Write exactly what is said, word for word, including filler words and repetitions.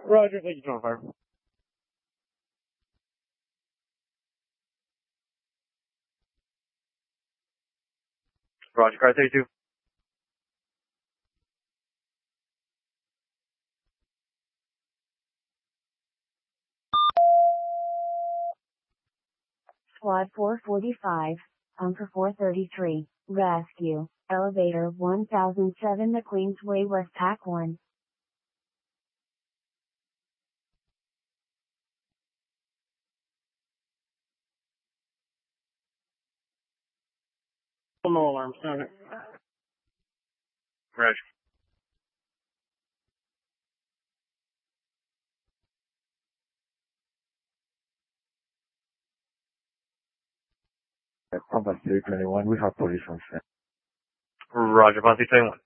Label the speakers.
Speaker 1: Roger, thank you, John Fire. Roger, car thirty-two.
Speaker 2: Squad four forty-five, on for four thirty-three, rescue, elevator one thousand seven the Queensway West Pack one.
Speaker 1: No alarm, sound it. Roger.
Speaker 3: Combat three twenty-one, we have police on set.
Speaker 1: Roger, Ponce twenty-one.